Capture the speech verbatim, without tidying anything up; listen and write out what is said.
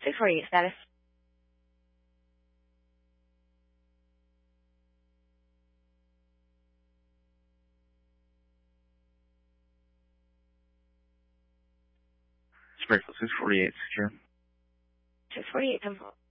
six forty-eight status. Springfield six forty-eight secure. six forty-eight, ten four.